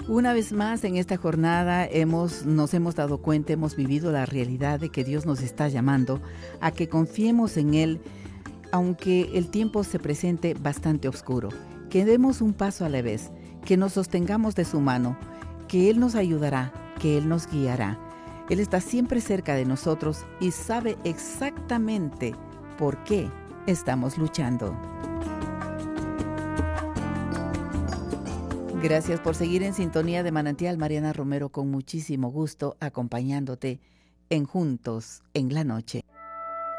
Una vez más en esta jornada nos hemos dado cuenta, hemos vivido la realidad de que Dios nos está llamando a que confiemos en Él, aunque el tiempo se presente bastante oscuro, que demos un paso a la vez, que nos sostengamos de su mano, que Él nos ayudará, que Él nos guiará. Él está siempre cerca de nosotros y sabe exactamente por qué estamos luchando. Gracias por seguir en sintonía de Manantial. Mariana Romero, con muchísimo gusto acompañándote en Juntos en la Noche.